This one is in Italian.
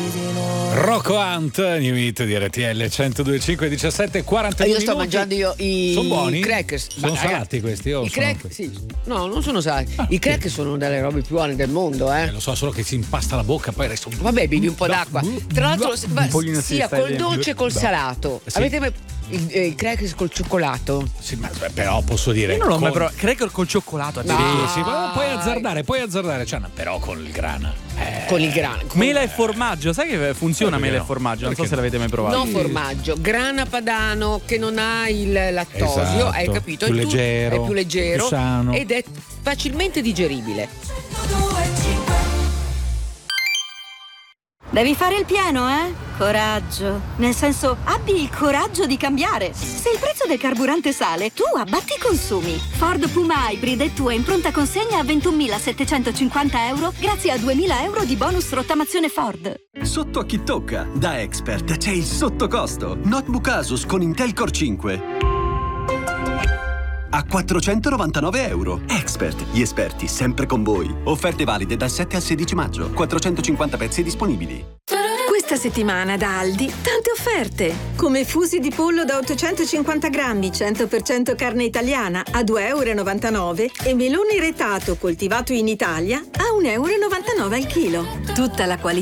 Rocco Hunt, New Hit di RTL 102.5, 17, 41 io sto minuti. mangiando i Sono buoni? crackers. Sono salati questi? I crackers, sì. No, non sono salati. I crackers sono delle robe più buone del mondo, Lo so, solo che si impasta la bocca, poi resta un... Vabbè, bevi un po' d'acqua. Tra l'altro, sia col dolce e col salato. Sì. Avete mai i crackers col cioccolato? Sì, ma però posso dire... Io non l'ho mai provato. Cracker col cioccolato. Sì, sì, ma puoi azzardare, cioè, no, però con il grana. Con il grana. Mela e formaggio, sai che funziona mela no? e formaggio? Non so Perché se l'avete mai provato. No formaggio, grana padano che non ha il lattosio, Esatto, hai capito? più leggero, è più leggero più sano. ed è facilmente digeribile. Devi fare il pieno, eh? Coraggio. Nel senso, abbi il coraggio di cambiare. Se il prezzo del carburante sale, tu abbatti i consumi. Ford Puma Hybrid è tua in pronta consegna a 21.750 euro grazie a 2.000 euro di bonus rottamazione Ford. Sotto a chi tocca? Da Expert c'è il sottocosto. Notebook Asus con Intel Core 5 a 499 euro. Expert, gli esperti sempre con voi. Offerte valide dal 7 al 16 maggio. 450 pezzi disponibili. Questa settimana da Aldi tante offerte, come fusi di pollo da 850 grammi 100% carne italiana a 2,99 euro e melone retato coltivato in Italia a 1,99 euro al chilo. Tutta la qualità